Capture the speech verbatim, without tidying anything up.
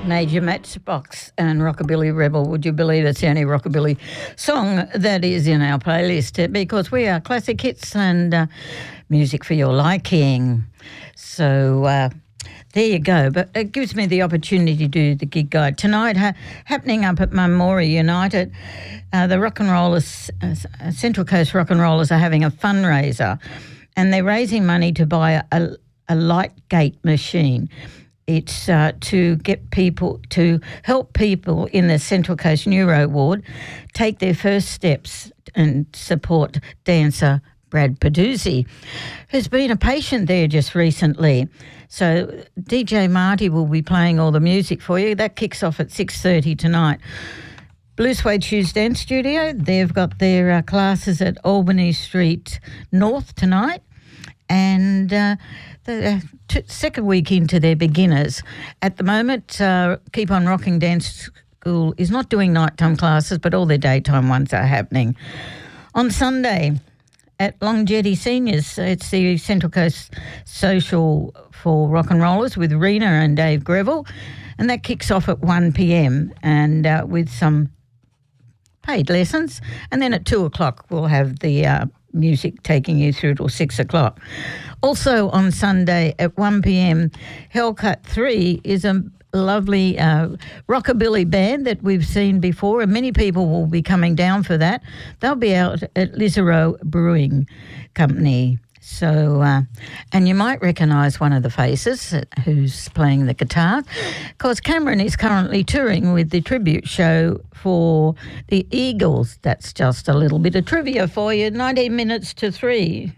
Major Matchbox and Rockabilly Rebel. Would you believe it's the only rockabilly song that is in our playlist? Because we are classic hits and uh, music for your liking. So uh, there you go. But it gives me the opportunity to do the gig guide. Tonight, ha- happening up at Murmora United, uh, the Rock and Rollers, uh, Central Coast Rock and Rollers are having a fundraiser and they're raising money to buy a, a light gate machine. It's uh, to get people, to help people in the Central Coast Neuro Ward take their first steps and support dancer Brad Peduzzi, who's been a patient there just recently. So D J Marty will be playing all the music for you. That kicks off at six thirty tonight. Blue Suede Shoes Dance Studio, they've got their uh, classes at Albany Street North tonight. And uh, the uh, t- second week into their beginners. At the moment, uh, Keep On Rocking Dance School is not doing nighttime classes, but all their daytime ones are happening. On Sunday, at Long Jetty Seniors, it's the Central Coast Social for Rock and Rollers with Rena and Dave Greville, and that kicks off at one p.m. and uh, with some paid lessons. And then at two o'clock, we'll have the uh, music taking you through till six o'clock. Also on Sunday at one p.m, Hellcat three is a lovely uh, rockabilly band that we've seen before, and many people will be coming down for that. They'll be out at Lizero Brewing Company. So, uh, and you might recognise one of the faces who's playing the guitar, because Cameron is currently touring with the tribute show for the Eagles. That's just a little bit of trivia for you. nineteen minutes to three.